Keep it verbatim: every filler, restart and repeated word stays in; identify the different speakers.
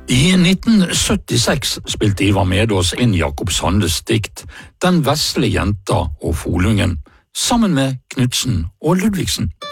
Speaker 1: I nitten syttiseks spilte Ivar Medås inn Jakob Sandes dikt «Den vesle jenta og folungen», sammen med Knudsen og Ludvigsen.